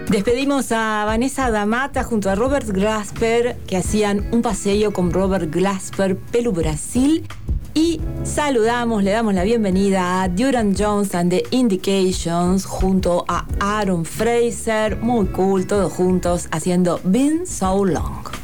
Despedimos a Vanessa da Mata junto a Robert Glasper, que hacían un paseo con Robert Glasper pelo Brasil. Y saludamos, le damos la bienvenida a Duran Jones and the Indications junto a Aaron Fraser, muy cool, todos juntos haciendo Been So Long.